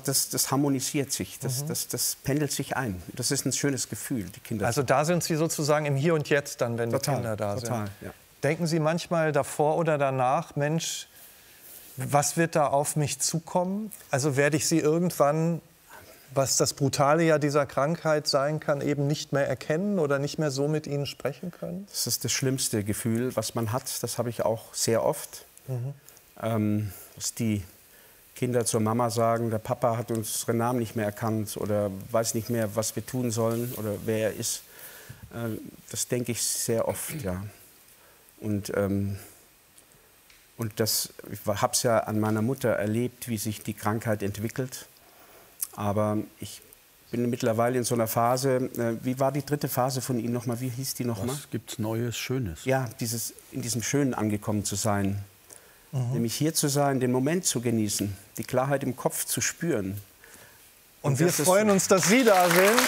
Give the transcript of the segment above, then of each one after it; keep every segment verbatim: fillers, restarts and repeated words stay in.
das, das harmonisiert sich, das, Mhm. das, das pendelt sich ein. Das ist ein schönes Gefühl, die Kinder. Also da sind Sie sozusagen im Hier und Jetzt dann, wenn total, die Kinder da total, sind. ja. Denken Sie manchmal davor oder danach, Mensch, was wird da auf mich zukommen? Also werde ich Sie irgendwann, was das Brutale ja dieser Krankheit sein kann, eben nicht mehr erkennen oder nicht mehr so mit Ihnen sprechen können? Das ist das schlimmste Gefühl, was man hat. Das habe ich auch sehr oft. Mhm. Ähm, dass die Kinder zur Mama sagen, der Papa hat unseren Namen nicht mehr erkannt oder weiß nicht mehr, was wir tun sollen oder wer er ist. Äh, das denke ich sehr oft, ja. Und, ähm, und das, ich habe es ja an meiner Mutter erlebt, wie sich die Krankheit entwickelt. Aber ich bin mittlerweile in so einer Phase, äh, wie war die dritte Phase von Ihnen nochmal, wie hieß die nochmal? Was gibt's Neues, Schönes? Ja, dieses, in diesem Schönen angekommen zu sein. Mhm. Nämlich hier zu sein, den Moment zu genießen, die Klarheit im Kopf zu spüren. Und, Und wir das ist- freuen uns, dass Sie da sind.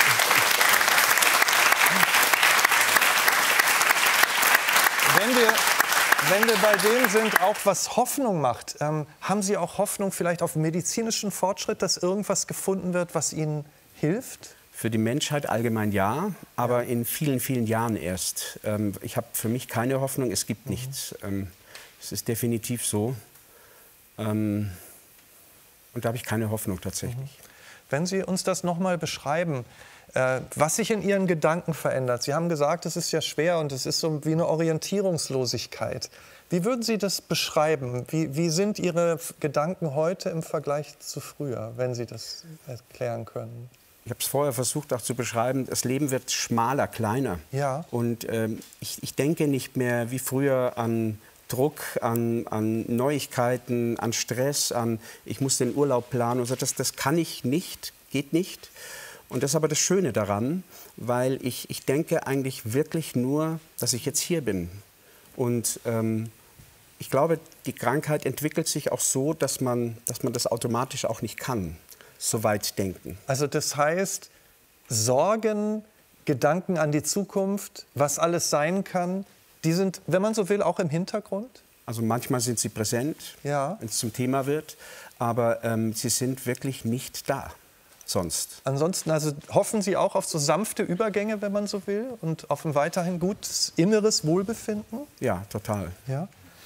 Wenn wir, wenn wir bei dem sind, auch was Hoffnung macht, ähm, haben Sie auch Hoffnung vielleicht auf medizinischen Fortschritt, dass irgendwas gefunden wird, was Ihnen hilft? Für die Menschheit allgemein ja, aber in vielen, vielen Jahren erst. Ähm, ich habe für mich keine Hoffnung, es gibt nichts. Ähm, es ist definitiv so. Ähm, und da habe ich keine Hoffnung tatsächlich. Wenn Sie uns das noch mal beschreiben, äh, was sich in Ihren Gedanken verändert. Sie haben gesagt, es ist ja schwer und es ist so wie eine Orientierungslosigkeit. Wie würden Sie das beschreiben? Wie, wie sind Ihre F- Gedanken heute im Vergleich zu früher, wenn Sie das erklären können? Ich habe es vorher versucht auch zu beschreiben, das Leben wird schmaler, kleiner. Ja. Und ähm, ich, ich denke nicht mehr wie früher an Druck, an, an Neuigkeiten, an Stress, an ich muss den Urlaub planen. Und so. das, das kann ich nicht, geht nicht. Und das ist aber das Schöne daran, weil ich, ich denke eigentlich wirklich nur, dass ich jetzt hier bin. Und ähm, ich glaube, die Krankheit entwickelt sich auch so, dass man, dass man das automatisch auch nicht kann, so weit denken. Also das heißt, Sorgen, Gedanken an die Zukunft, was alles sein kann, die sind, wenn man so will, auch im Hintergrund? Also manchmal sind sie präsent, Ja. wenn es zum Thema wird, aber ähm, sie sind wirklich nicht da sonst. Ansonsten also hoffen Sie auch auf so sanfte Übergänge, wenn man so will, und auf ein weiterhin gutes inneres Wohlbefinden? Ja, total. Ja.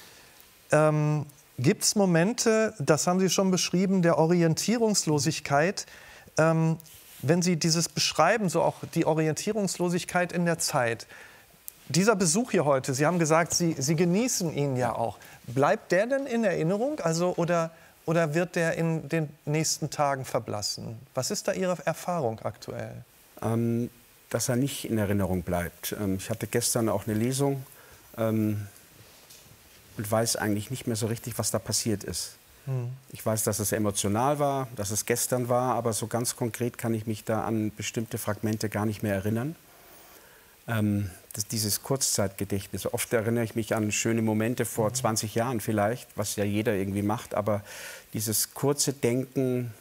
Ähm, Gibt es Momente, das haben Sie schon beschrieben, der Orientierungslosigkeit, ähm, wenn Sie dieses beschreiben, so auch die Orientierungslosigkeit in der Zeit? Dieser Besuch hier heute, Sie haben gesagt, Sie, Sie genießen ihn ja auch. Bleibt der denn in Erinnerung, also, oder, oder wird der in den nächsten Tagen verblassen? Was ist da Ihre Erfahrung aktuell? Ähm, dass er nicht in Erinnerung bleibt. Ähm, ich hatte gestern auch eine Lesung ähm, und weiß eigentlich nicht mehr so richtig, was da passiert ist. Hm. Ich weiß, dass es emotional war, dass es gestern war, aber so ganz konkret kann ich mich da an bestimmte Fragmente gar nicht mehr erinnern. Ähm, das, dieses Kurzzeitgedächtnis. Oft erinnere ich mich an schöne Momente vor mhm. zwanzig Jahren vielleicht, was ja jeder irgendwie macht, aber dieses kurze Denken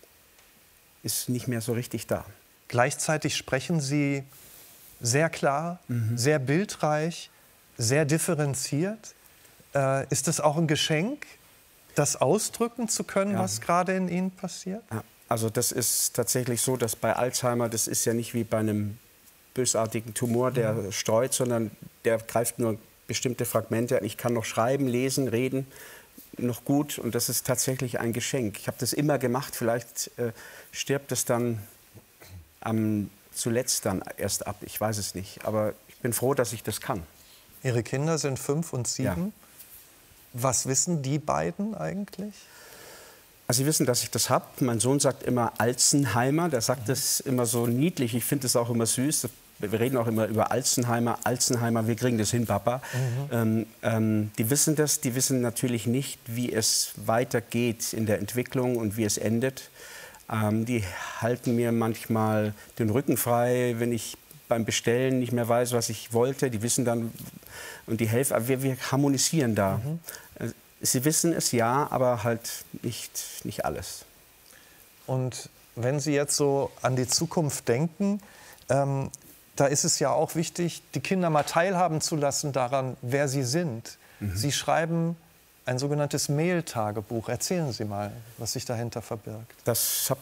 ist nicht mehr so richtig da. Gleichzeitig sprechen Sie sehr klar, mhm. sehr bildreich, sehr differenziert. Äh, ist das auch ein Geschenk, das ausdrücken zu können, ja. was gerade in Ihnen passiert? Ja. Also das ist tatsächlich so, dass bei Alzheimer, das ist ja nicht wie bei einem bösartigen Tumor, der mhm. streut, sondern der greift nur bestimmte Fragmente an. Ich kann noch schreiben, lesen, reden, noch gut. Und das ist tatsächlich ein Geschenk. Ich habe das immer gemacht. Vielleicht äh, stirbt es dann am, zuletzt dann erst ab. Ich weiß es nicht. Aber ich bin froh, dass ich das kann. Ihre Kinder sind fünf und sieben. Ja. Was wissen die beiden eigentlich? Also Sie wissen, dass ich das habe. Mein Sohn sagt immer Alzenheimer. Der sagt das immer so niedlich. Ich finde das auch immer süß. Wir reden auch immer über Alzenheimer. Alzenheimer, wir kriegen das hin, Papa. Mhm. Ähm, ähm, die wissen das. Die wissen natürlich nicht, wie es weitergeht in der Entwicklung und wie es endet. Ähm, die halten mir manchmal den Rücken frei, wenn ich beim Bestellen nicht mehr weiß, was ich wollte. Die wissen dann und die helfen. Wir, wir harmonisieren da. Mhm. Sie wissen es ja, aber halt nicht, nicht alles. Und wenn Sie jetzt so an die Zukunft denken, ähm, da ist es ja auch wichtig, die Kinder mal teilhaben zu lassen daran, wer sie sind. Mhm. Sie schreiben ein sogenanntes Mail-Tagebuch. Erzählen Sie mal, was sich dahinter verbirgt. Das habe